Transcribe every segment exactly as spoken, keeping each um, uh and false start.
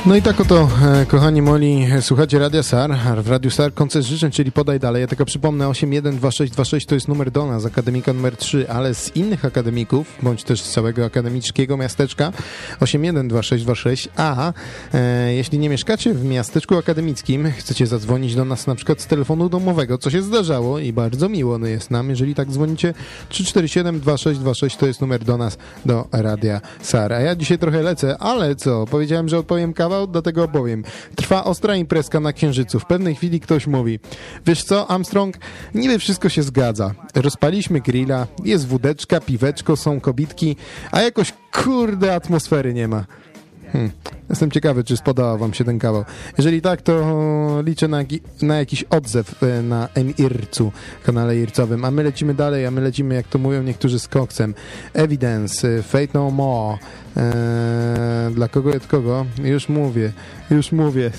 No i tak oto, e, kochani moi, słuchacie Radia SAR, w Radiu SAR koncert życzeń, czyli podaj dalej. Ja tylko przypomnę, osiem jeden dwa sześć dwa sześć to jest numer do nas, akademika numer trzy, ale z innych akademików, bądź też z całego akademickiego miasteczka, osiem jeden dwa sześć dwa sześć, a e, jeśli nie mieszkacie w miasteczku akademickim, chcecie zadzwonić do nas na przykład z telefonu domowego, co się zdarzało i bardzo miło jest nam, jeżeli tak dzwonicie, trzy cztery siedem dwa sześć dwa sześć to jest numer do nas, do Radia SAR. A ja dzisiaj trochę lecę, ale co, powiedziałem, że odpowiem kawał, dlatego opowiem. Trwa ostra imprezka na Księżycu. W pewnej chwili ktoś mówi: wiesz co, Armstrong, niby wszystko się zgadza. Rozpaliśmy grilla, jest wódeczka, piweczko, są kobitki, a jakoś kurde atmosfery nie ma. Hmm. Jestem ciekawy, czy spodobał wam się ten kawał. Jeżeli tak, to liczę na, na jakiś odzew na M-Ircu, kanale ircowym. A my lecimy dalej, a my lecimy, jak to mówią niektórzy, z koksem. Evidence, Fate No More. Eee, dla kogo jest kogo? Już mówię, już mówię.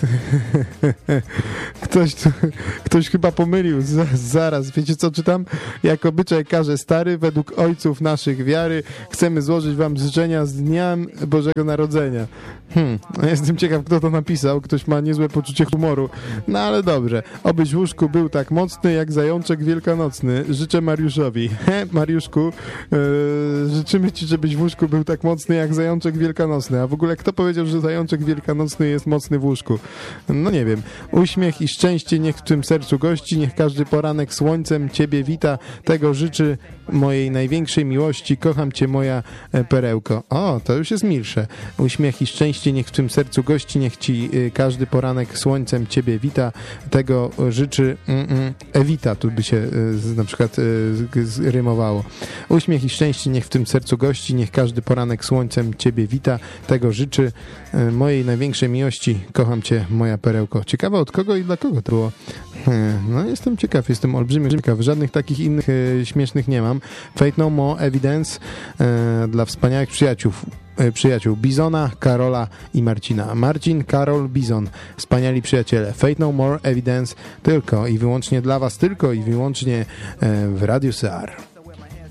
ktoś, ktoś chyba pomylił. Z, zaraz, wiecie co czytam? Jak obyczaj każe stary, według ojców naszych wiary chcemy złożyć wam życzenia z Dniem Bożego Narodzenia. Hmm, jestem ciekaw, kto to napisał. Ktoś ma niezłe poczucie humoru. No ale dobrze. Obyś w łóżku był tak mocny, jak zajączek wielkanocny. Życzę Mariuszowi. He, Mariuszku, yy, życzymy ci, żebyś w łóżku był tak mocny, jak zajączek wielkanocny. A w ogóle kto powiedział, że zajączek wielkanocny jest mocny w łóżku? No nie wiem. Uśmiech i szczęście niech w twym sercu gości, niech każdy poranek słońcem ciebie wita. Tego życzy mojej największej miłości. Kocham cię, moja perełko. O, to już jest milsze. Uśmiech i szczęście niech w twym sercu gości, niech ci y, każdy poranek słońcem ciebie wita. Tego życzy mm, mm, Ewita, tu by się y, na przykład y, rymowało. Uśmiech i szczęście niech w tym sercu gości, niech każdy poranek słońcem ciebie wita. Tego życzy y, mojej największej miłości. Kocham cię, moja perełko. Ciekawe od kogo i dla kogo to było. Hmm, no jestem ciekaw, jestem olbrzymie ciekaw. Żadnych takich innych y, śmiesznych nie mam. Fate No More, Evidence y, dla wspaniałych przyjaciół. Przyjaciół Bizona, Karola i Marcina. Marcin, Karol, Bizon. Wspaniali przyjaciele. Fate No More, Evidence tylko i wyłącznie dla was, tylko i wyłącznie w Radiu SAR.